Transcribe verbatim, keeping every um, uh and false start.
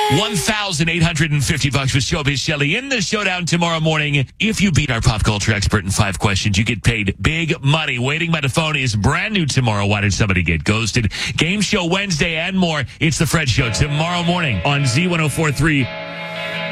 one thousand eight hundred fifty bucks with Showbiz Shelley in the showdown tomorrow morning. If you beat our pop culture expert in five questions, you get paid big money. Waiting by the phone is brand new tomorrow. Why did somebody get ghosted? Game show Wednesday and more. It's the Fred Show tomorrow morning on Z one oh four three.